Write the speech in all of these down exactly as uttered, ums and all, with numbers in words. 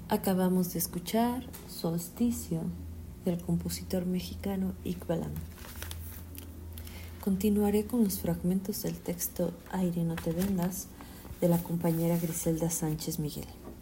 Acabamos de escuchar Solsticio del compositor mexicano Iqbal Am. Continuaré con los fragmentos del texto Aire no te vendas de la compañera Griselda Sánchez Miguel.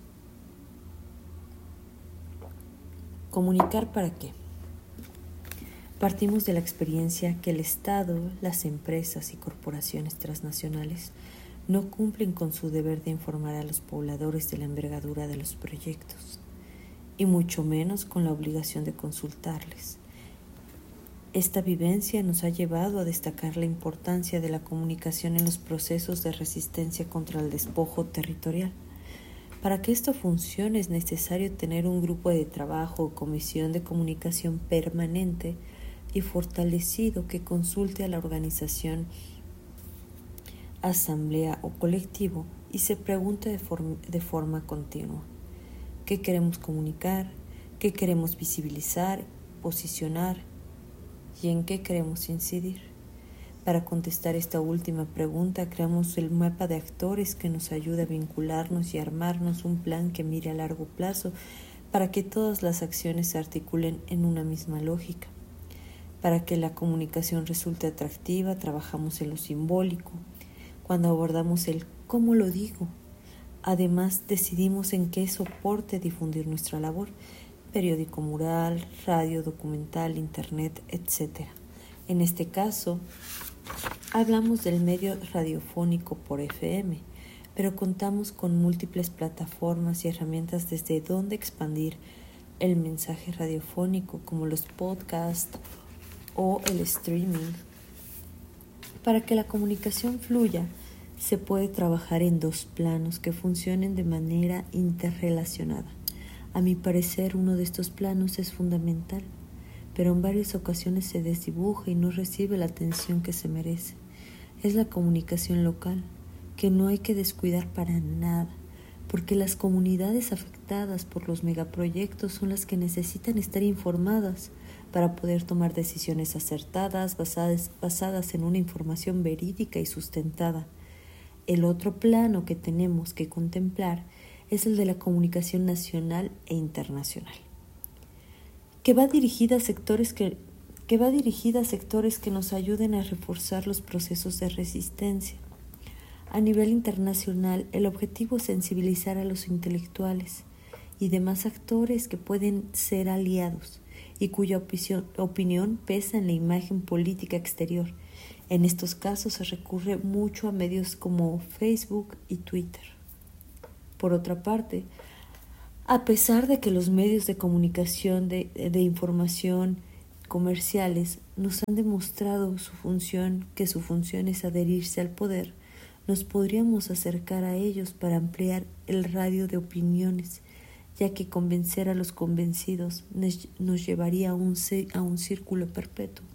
¿Comunicar para qué? Partimos de la experiencia que el Estado, las empresas y corporaciones transnacionales no cumplen con su deber de informar a los pobladores de la envergadura de los proyectos, y mucho menos con la obligación de consultarles. Esta vivencia nos ha llevado a destacar la importancia de la comunicación en los procesos de resistencia contra el despojo territorial. Para que esto funcione es necesario tener un grupo de trabajo o comisión de comunicación permanente y fortalecido que consulte a la organización, asamblea o colectivo y se pregunte de forma, de forma continua: ¿qué queremos comunicar? ¿Qué queremos visibilizar, posicionar? ¿Y en qué queremos incidir? Para contestar esta última pregunta, creamos el mapa de actores que nos ayuda a vincularnos y armarnos un plan que mire a largo plazo para que todas las acciones se articulen en una misma lógica. Para que la comunicación resulte atractiva, trabajamos en lo simbólico. Cuando abordamos el ¿cómo lo digo? Además, decidimos en qué soporte difundir nuestra labor: periódico mural, radio, documental, internet, etcétera. En este caso, hablamos del medio radiofónico por F M, pero contamos con múltiples plataformas y herramientas desde donde expandir el mensaje radiofónico, como los podcasts o el streaming. Para que la comunicación fluya, se puede trabajar en dos planos que funcionen de manera interrelacionada. A mi parecer, uno de estos planos es fundamental, pero en varias ocasiones se desdibuja y no recibe la atención que se merece. Es la comunicación local, que no hay que descuidar para nada, porque las comunidades afectadas por los megaproyectos son las que necesitan estar informadas para poder tomar decisiones acertadas, basadas, basadas en una información verídica y sustentada. El otro plano que tenemos que contemplar es el de la comunicación nacional e internacional, que va dirigida a sectores que, que va dirigida a sectores que nos ayuden a reforzar los procesos de resistencia. A nivel internacional, el objetivo es sensibilizar a los intelectuales y demás actores que pueden ser aliados y cuya opinión, opinión pesa en la imagen política exterior. En estos casos se recurre mucho a medios como Facebook y Twitter. Por otra parte, a pesar de que los medios de comunicación de, de información comerciales nos han demostrado su función, que su función es adherirse al poder, nos podríamos acercar a ellos para ampliar el radio de opiniones, ya que convencer a los convencidos nos, nos llevaría a un, a un círculo perpetuo.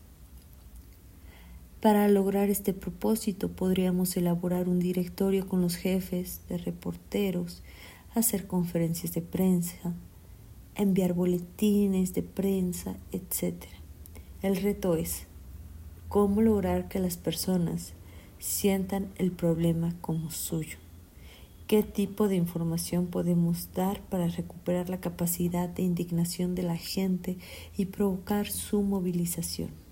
Para lograr este propósito podríamos elaborar un directorio con los jefes de reporteros, hacer conferencias de prensa, enviar boletines de prensa, etcétera. El reto es cómo lograr que las personas sientan el problema como suyo. ¿Qué tipo de información podemos dar para recuperar la capacidad de indignación de la gente y provocar su movilización?